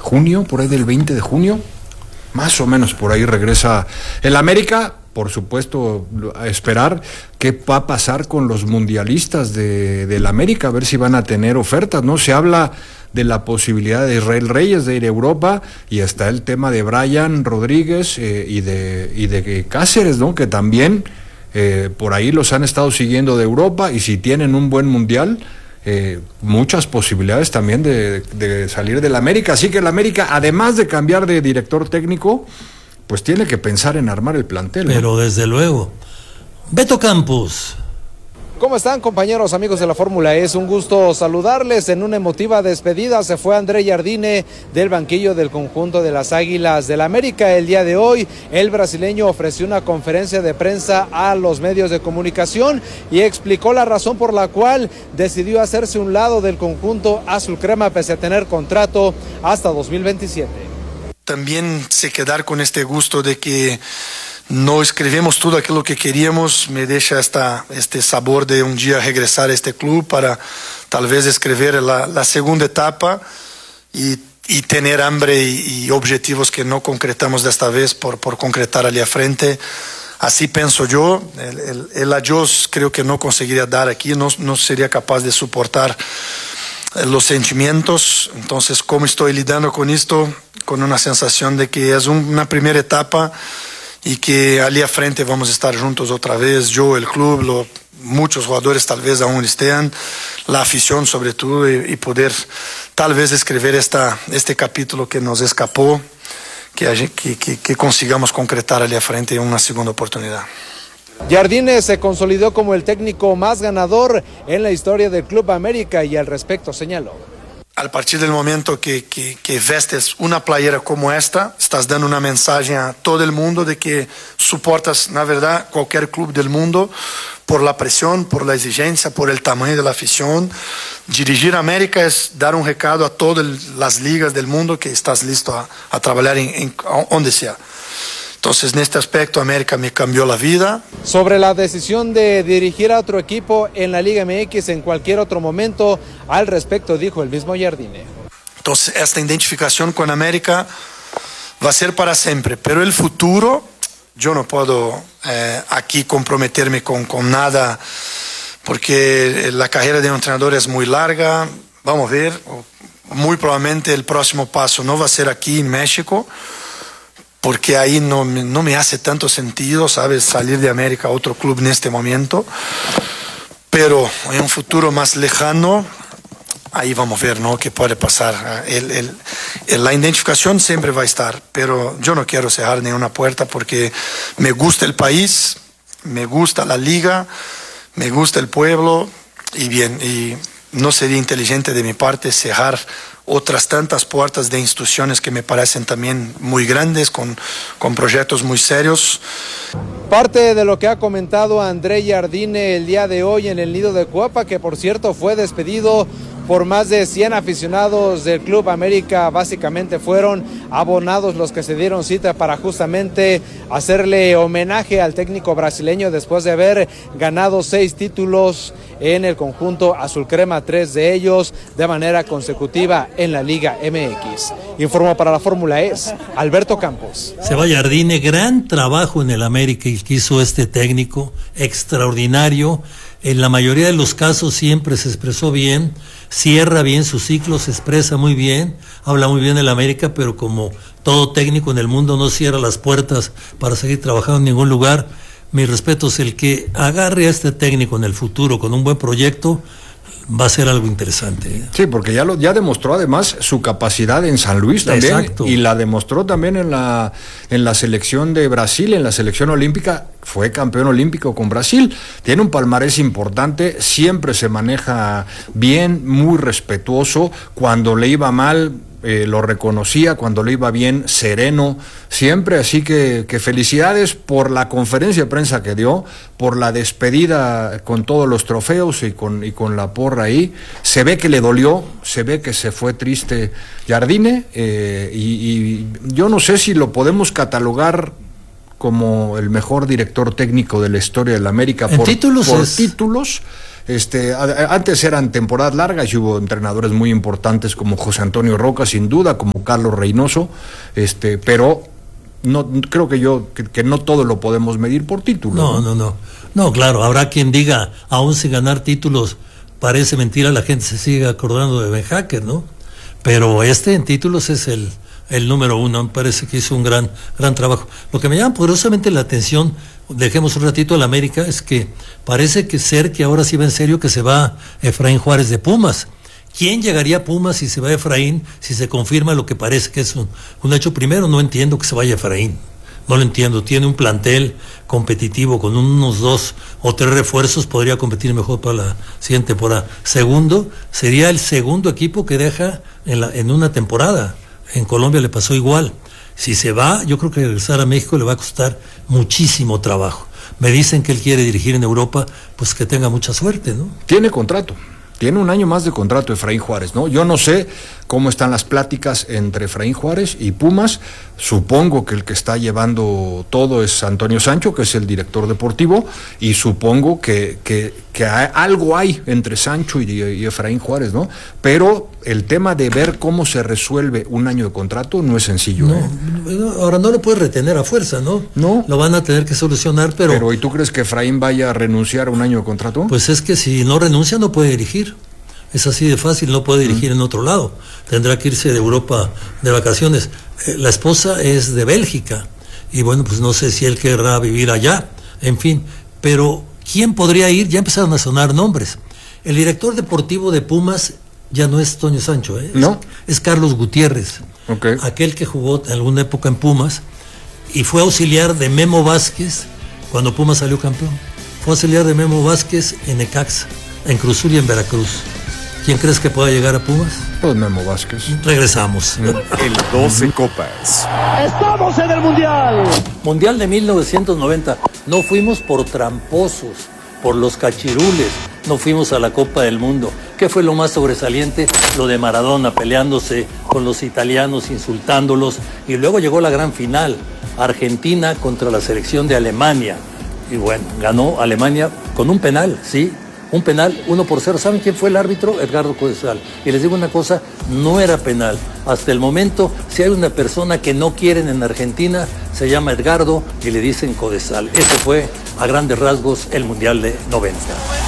junio, por ahí del 20 de junio, más o menos por ahí regresa el América. Por supuesto, a esperar qué va a pasar con los mundialistas del América, a ver si van a tener ofertas, ¿no? Se habla de la posibilidad de Israel Reyes de ir a Europa, y está el tema de Brian Rodríguez y de Cáceres, ¿no? Que también por ahí los han estado siguiendo de Europa, y si tienen un buen mundial, muchas posibilidades también de salir del América. Así que el América, además de cambiar de director técnico, pues tiene que pensar en armar el plantel, ¿no? Pero desde luego. Beto Campos. ¿Cómo están, compañeros, amigos de la Fórmula? Es un gusto saludarles. En una emotiva despedida se fue André Jardine del banquillo del conjunto de las Águilas del América. El día de hoy, el brasileño ofreció una conferencia de prensa a los medios de comunicación y explicó la razón por la cual decidió hacerse un lado del conjunto azul crema pese a tener contrato hasta 2027. También se quedar con este gusto de que no escribimos todo aquello que queríamos, me deja este sabor de un día regresar a este club para tal vez escribir la segunda etapa y tener hambre y objetivos que no concretamos de esta vez por concretar allí a frente. Así pienso yo. El adiós creo que no conseguiría dar aquí, no sería capaz de soportar los sentimientos. Entonces, ¿cómo estoy lidiando con esto? Con una sensación de que es una primera etapa y que allí a frente vamos a estar juntos otra vez, yo, el club, muchos jugadores tal vez aún estén, la afición sobre todo, y poder tal vez escribir este capítulo que nos escapó, que consigamos concretar allí a frente una segunda oportunidad. Jardine se consolidó como el técnico más ganador en la historia del Club América y al respecto señaló: a partir del momento que vestes una playera como esta, estás dando una mensaje a todo el mundo de que soportas, na verdad, cualquier club del mundo por la presión, por la exigencia, por el tamaño de la afición. Dirigir América es dar un recado a todas las ligas del mundo que estás listo a trabajar en donde sea. Entonces, en este aspecto, América me cambió la vida. Sobre la decisión de dirigir a otro equipo en la Liga MX en cualquier otro momento, al respecto dijo el mismo Jardine. Entonces, esta identificación con América va a ser para siempre, pero el futuro, yo no puedo aquí comprometerme con nada, porque la carrera de un entrenador es muy larga. Vamos a ver, muy probablemente el próximo paso no va a ser aquí en México, porque ahí no me hace tanto sentido, ¿sabes?, salir de América a otro club en este momento. Pero en un futuro más lejano, ahí vamos a ver, ¿no?, qué puede pasar. La identificación siempre va a estar, pero yo no quiero cerrar ninguna puerta porque me gusta el país, me gusta la liga, me gusta el pueblo, y no sería inteligente de mi parte cerrar otras tantas puertas de instituciones que me parecen también muy grandes, con proyectos muy serios. Parte de lo que ha comentado André Jardine el día de hoy en el Nido de Cuapa, que por cierto fue despedido por más de 100 aficionados del Club América. Básicamente fueron abonados los que se dieron cita para justamente hacerle homenaje al técnico brasileño después de haber ganado 6 títulos en el conjunto azul crema, 3 de ellos de manera consecutiva en la Liga MX. Informó para la Fórmula E, Alberto Campos. Se va Jardine, gran trabajo en el América y que hizo este técnico, extraordinario. En la mayoría de los casos siempre se expresó bien, cierra bien su ciclo, se expresa muy bien, habla muy bien del América, pero como todo técnico en el mundo no cierra las puertas para seguir trabajando en ningún lugar. Mi respeto es el que agarre a este técnico en el futuro con un buen proyecto, va a ser algo interesante. Sí, porque ya demostró además su capacidad en San Luis también. Exacto. Y la demostró también en la selección de Brasil, en la selección olímpica. Fue campeón olímpico con Brasil, tiene un palmarés importante, siempre se maneja bien, muy respetuoso. Cuando le iba mal lo reconocía, cuando le iba bien, sereno siempre. Así que felicidades por la conferencia de prensa que dio, por la despedida con todos los trofeos y con la porra ahí. Se ve que le dolió, se ve que se fue triste Jardine, y yo no sé si lo podemos catalogar como el mejor director técnico de la historia de la América por títulos, Antes eran temporadas largas y hubo entrenadores muy importantes como José Antonio Roca, sin duda, como Carlos Reynoso, pero no creo que no todo lo podemos medir por títulos. No, claro, habrá quien diga, aún sin ganar títulos, parece mentira, la gente se sigue acordando de Ben Hacker, ¿no? Pero en títulos es el número uno, me parece que hizo un gran trabajo. Lo que me llama poderosamente la atención, dejemos un ratito a la América, es que parece que ahora sí va en serio que se va Efraín Juárez de Pumas. ¿Quién llegaría a Pumas si se va Efraín, si se confirma lo que parece que es un hecho? Primero, no entiendo que se vaya Efraín, no lo entiendo. Tiene un plantel competitivo con unos 2 o 3 refuerzos, podría competir mejor para la siguiente temporada. Segundo, sería el segundo equipo que deja en una temporada. En Colombia le pasó igual. Si se va, yo creo que regresar a México le va a costar muchísimo trabajo. Me dicen que él quiere dirigir en Europa, pues que tenga mucha suerte, ¿no? Tiene contrato. Tiene un año más de contrato Efraín Juárez, ¿no? Yo no sé cómo están las pláticas entre Efraín Juárez y Pumas. Supongo que el que está llevando todo es Antonio Sancho, que es el director deportivo, y supongo que algo hay entre Sancho y Efraín Juárez, ¿no? Pero el tema de ver cómo se resuelve un año de contrato no es sencillo. Ahora no lo puedes retener a fuerza, ¿no? No. Lo van a tener que solucionar, pero ¿y tú crees que Efraín vaya a renunciar a un año de contrato? Pues es que si no renuncia no puede dirigir. Es así de fácil, no puede dirigir en otro lado. Tendrá que irse de Europa de vacaciones. La esposa es de Bélgica y bueno, pues no sé si él querrá vivir allá, en fin. Pero ¿quién podría ir? Ya empezaron a sonar nombres. El director deportivo de Pumas ya no es Toño Sancho, ¿no? Es Carlos Gutiérrez, okay. Aquel que jugó en alguna época en Pumas y fue auxiliar de Memo Vázquez cuando Pumas salió campeón. Fue auxiliar de Memo Vázquez en Necaxa, en Cruzul y en Veracruz. ¿Quién crees que pueda llegar a Pumas? Pues Memo Vázquez. Regresamos. El 12 Copas. ¡Estamos en el Mundial! Mundial de 1990. No fuimos por tramposos, por los cachirules. No fuimos a la Copa del Mundo. ¿Qué fue lo más sobresaliente? Lo de Maradona peleándose con los italianos, insultándolos. Y luego llegó la gran final. Argentina contra la selección de Alemania. Y bueno, ganó Alemania con un penal, ¿sí? Un penal 1-0. ¿Saben quién fue el árbitro? Edgardo Codesal. Y les digo una cosa, no era penal. Hasta el momento, si hay una persona que no quieren en Argentina, se llama Edgardo y le dicen Codesal. Ese fue, a grandes rasgos, el Mundial de 90.